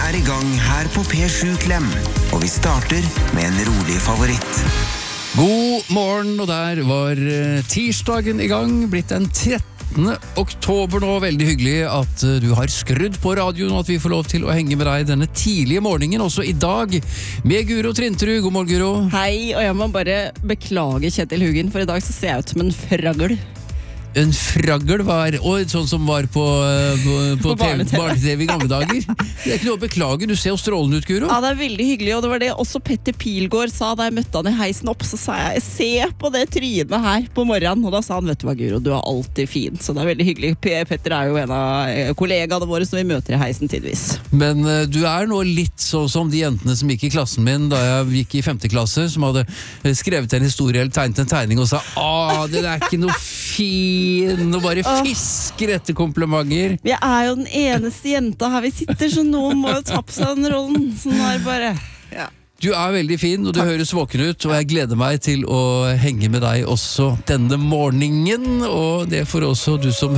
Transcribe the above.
I gang her på P7 Klem, og vi starter med en rolig favoritt. God morgen, og der var tirsdagen I gang, blitt den 13. oktober nå. Veldig hyggelig at du har skrudd på radioen, og at vi får lov til å henge med deg denne tidlige morgenen, også I dag, med Guro Trinterud. God morgen, Guro. Hei, og jeg må bare beklage Kjetil Hugen, for I dag så ser jeg ut som en fragl. En fragl var, og sånn som var på barne-TV I gamle dager. Det ikke noe å beklage, du ser jo strålende ut, Guro. Ja, det veldig hyggelig, og det var det også Petter Pilgaard sa da jeg møtte han I heisen opp, så sa jeg, se på det trynet her på morgenen, og da sa han, vet du hva Guro, du alltid fin, så det veldig hyggelig. Petter jo en av kollegaene våre som vi møter I heisen tidvis. Men du nå litt så som de jentene som gikk I klassen min da jeg gikk I 5. klasse, som hadde skrevet en historie eller tegnet en tegning og sa, det ikke noe fin, og bare fisker etter komplimenter. Jeg jo den eneste jenta her vi sitter, så noen må jo ta på seg den rollen. Sånn bare, ja. Du veldig fin, og du høres våken ut, og jeg gleder meg til å henge med deg også denne morgenen, og det får også du som